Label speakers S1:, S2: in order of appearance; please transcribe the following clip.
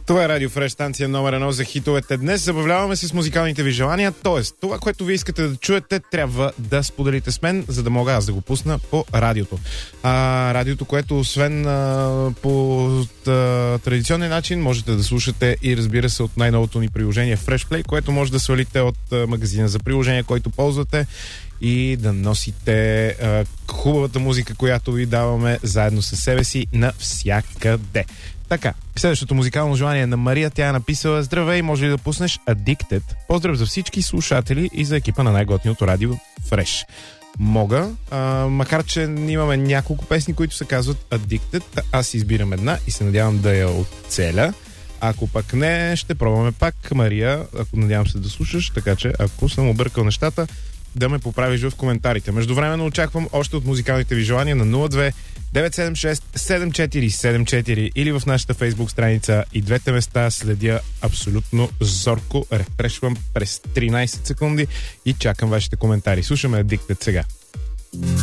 S1: Това е Радио Фреш, станция номер 1 за хитовете. Днес забавляваме се с музикалните ви желания, т.е. това, което ви искате да чуете, трябва да споделите с мен, за да мога аз да го пусна по радиото. Радиото, което освен по традиционен начин, можете да слушате и разбира се от най-новото ни приложение FreshPlay, което може да свалите от магазина за приложения, който ползвате и да носите хубавата музика, която ви даваме заедно със себе си навсякъде. Така, следващото музикално желание е на Мария. Тя е написала: здравей, може ли да пуснеш Addicted? Поздрав за всички слушатели и за екипа на най-готиното радио Fresh. Мога, макар че имаме няколко песни, които се казват Addicted. Аз избирам една и се надявам да я оцеля. Ако пък не, ще пробваме пак. Мария, ако надявам се да слушаш, така че ако съм объркал нещата, да ме поправиш в коментарите. Междувременно очаквам още от музикалните ви желания на 02 976 7474 или в нашата фейсбук страница. И двете места следя абсолютно зорко. Рефрешвам през 13 секунди и чакам вашите коментари. Слушаме Addicted сега.